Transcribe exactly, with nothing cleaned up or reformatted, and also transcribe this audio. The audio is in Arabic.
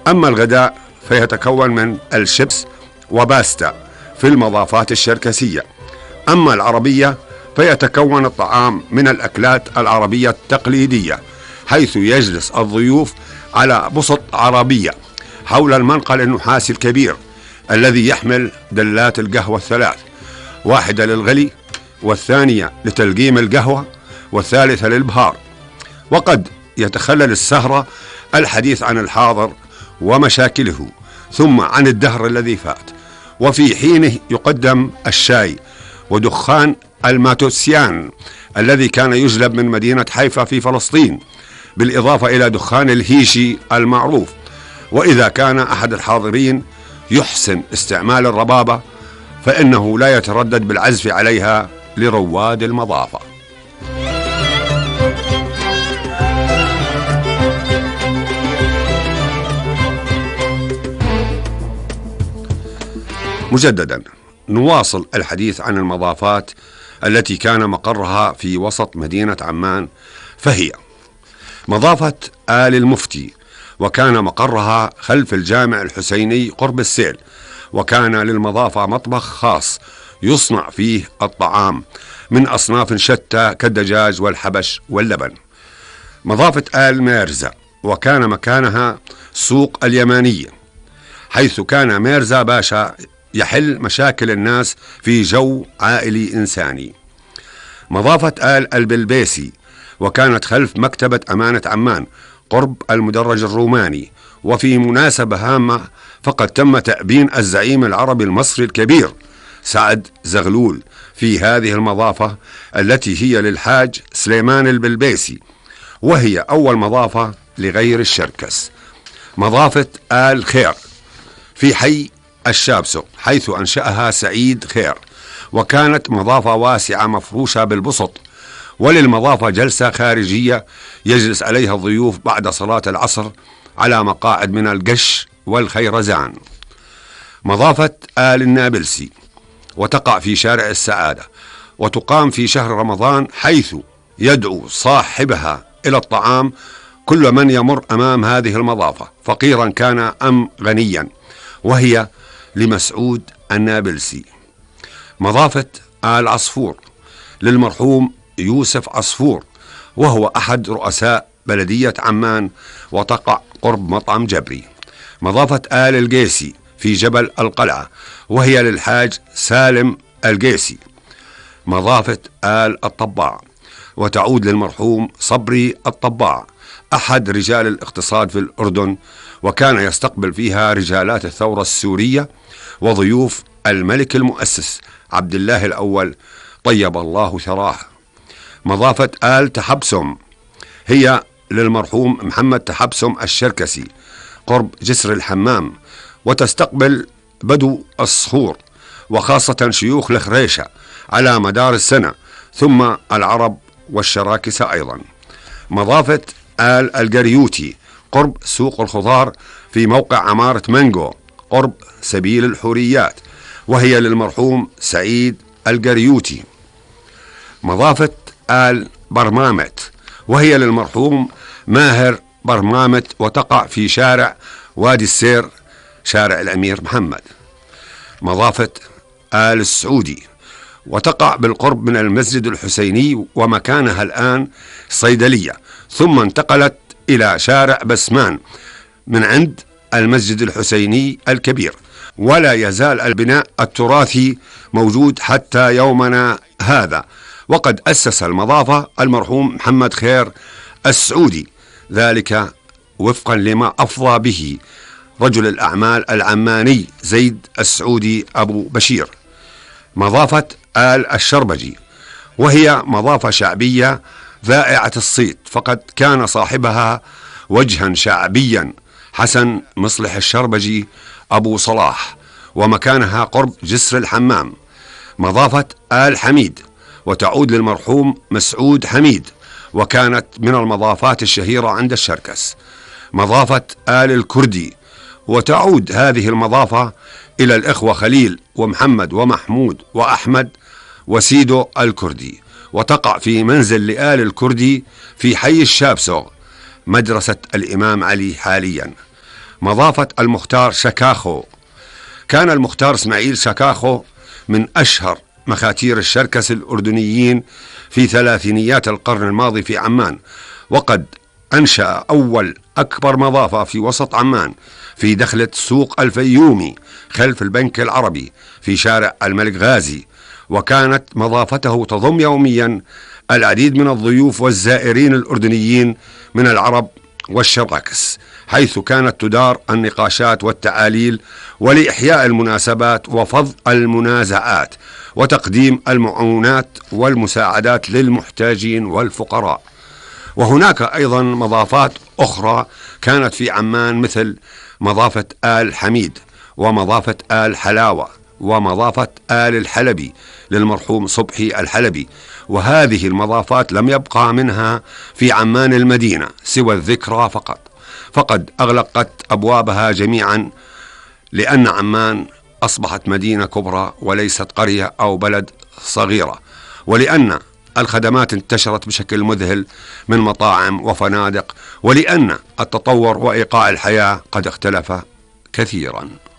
أما الغداء فيتكون من الشيبس وباستا في المضافات الشركسية. أما العربية فيتكون الطعام من الأكلات العربية التقليدية، حيث يجلس الضيوف على بسط عربية حول المنقل النحاسي الكبير الذي يحمل دلات القهوة الثلاث، واحدة للغلي، والثانية لتلقيم القهوة، والثالثة للبهار. وقد يتخلل السهرة الحديث عن الحاضر ومشاكله، ثم عن الدهر الذي فات، وفي حينه يقدم الشاي ودخان الماتوسيان الذي كان يجلب من مدينة حيفا في فلسطين، بالإضافة إلى دخان الهيشي المعروف. وإذا كان أحد الحاضرين يحسن استعمال الربابة فإنه لا يتردد بالعزف عليها لرواد المضافة. مجددا نواصل الحديث عن المضافات التي كان مقرها في وسط مدينة عمان، فهي مضافة آل المفتي، وكان مقرها خلف الجامع الحسيني قرب السيل، وكان للمضافة مطبخ خاص يصنع فيه الطعام من أصناف شتى كالدجاج والحبش واللبن. مضافة آل ميرزا، وكان مكانها سوق اليمانية، حيث كان ميرزا باشا يحل مشاكل الناس في جو عائلي إنساني. مضافة آل البلبيسي، وكانت خلف مكتبة أمانة عمان قرب المدرج الروماني، وفي مناسبة هامة فقد تم تأبين الزعيم العربي المصري الكبير سعد زغلول في هذه المضافة التي هي للحاج سليمان البلبيسي، وهي أول مضافة لغير الشركس. مضافة آل خير في حي الشابسو، حيث أنشأها سعيد خير، وكانت مضافة واسعة مفروشة بالبسط، وللمضافة جلسة خارجية يجلس عليها الضيوف بعد صلاة العصر على مقاعد من القش والخيرزان. مضافة آل النابلسي، وتقع في شارع السعادة، وتقام في شهر رمضان، حيث يدعو صاحبها إلى الطعام كل من يمر أمام هذه المضافة، فقيرا كان أم غنيا، وهي لمسعود النابلسي. مضافة آل عصفور للمرحوم يوسف عصفور، وهو أحد رؤساء بلدية عمان، وتقع قرب مطعم جبري. مضافة آل القيسي في جبل القلعة، وهي للحاج سالم القيسي. مضافة آل الطباع، وتعود للمرحوم صبري الطباع، أحد رجال الاقتصاد في الأردن، وكان يستقبل فيها رجالات الثورة السورية وضيوف الملك المؤسس عبد الله الأول طيب الله ثراه. مضافة آل تحبسم هي للمرحوم محمد تحبسم الشركسي قرب جسر الحمام، وتستقبل بدو الصخور وخاصة شيوخ الخريشة على مدار السنة، ثم العرب والشراكسة أيضا. مضافة آل القريوتي قرب سوق الخضار في موقع عمارة مانجو قرب سبيل الحوريات، وهي للمرحوم سعيد القريوتي. مضافة آل برمامت، وهي للمرحوم ماهر برمامت، وتقع في شارع وادي السير شارع الأمير محمد. مضافة آل السعودي، وتقع بالقرب من المسجد الحسيني، ومكانها الآن صيدلية، ثم انتقلت إلى شارع بسمان من عند المسجد الحسيني الكبير، ولا يزال البناء التراثي موجود حتى يومنا هذا. وقد أسس المضافة المرحوم محمد خير السعودي، ذلك وفقا لما أفضى به رجل الأعمال العماني زيد السعودي أبو بشير. مضافة آل الشربجي، وهي مضافة شعبية ذائعة الصيت، فقد كان صاحبها وجها شعبيا حسن مصلح الشربجي أبو صلاح، ومكانها قرب جسر الحمام. مضافة آل حميد، وتعود للمرحوم مسعود حميد، وكانت من المضافات الشهيرة عند الشركس. مضافة آل الكردي، وتعود هذه المضافة إلى الإخوة خليل ومحمد ومحمود وأحمد وسيدو الكردي، وتقع في منزل لآل الكردي في حي الشابسوغ مدرسة الإمام علي حاليا. مضافة المختار شكاخو. كان المختار إسماعيل شكاخو من أشهر مخاتير الشركس الأردنيين في ثلاثينيات القرن الماضي في عمان، وقد أنشأ أول أكبر مضافة في وسط عمان في دخلة سوق الفيومي خلف البنك العربي في شارع الملك غازي، وكانت مضافته تضم يوميا العديد من الضيوف والزائرين الأردنيين من العرب والشراكس، حيث كانت تدار النقاشات والتعاليل ولإحياء المناسبات وفض المنازعات وتقديم المعونات والمساعدات للمحتاجين والفقراء. وهناك أيضا مضافات أخرى كانت في عمان مثل مضافة آل حميد ومضافة آل حلاوة ومضافة آل الحلبي للمرحوم صبحي الحلبي، وهذه المضافات لم يبقى منها في عمان المدينة سوى الذكرى فقط، فقد أغلقت أبوابها جميعا لأن عمان أصبحت مدينة كبرى وليست قرية أو بلد صغيرة، ولأن الخدمات انتشرت بشكل مذهل من مطاعم وفنادق، ولأن التطور وإيقاع الحياة قد اختلف كثيرا.